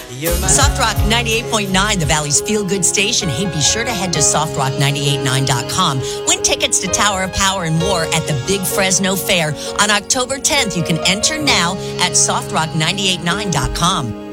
Soft Rock 98.9, the Valley's feel-good station. Hey, be sure to head to softrock989.com. Win tickets to Tower of Power and more at the Big Fresno Fair on October 10th. You can enter now at softrock989.com.